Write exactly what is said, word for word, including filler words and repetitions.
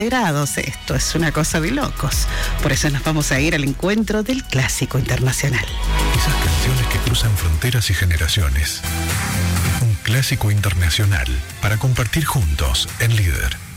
grados, esto es una cosa de locos. Por eso nos vamos a ir al encuentro del clásico internacional. Esas canciones que cruzan fronteras y generaciones. Un clásico internacional para compartir juntos en Líder.